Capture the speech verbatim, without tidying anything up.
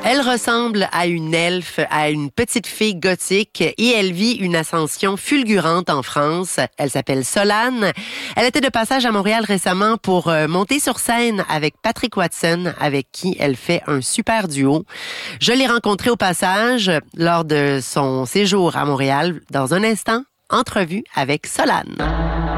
Elle ressemble à une elfe, à une petite fille gothique et elle vit une ascension fulgurante en France. Elle s'appelle Solane. Elle était de passage à Montréal récemment pour euh, monter sur scène avec Patrick Watson, avec qui elle fait un super duo. Je l'ai rencontrée au passage lors de son séjour à Montréal. Dans un instant, entrevue avec Solane.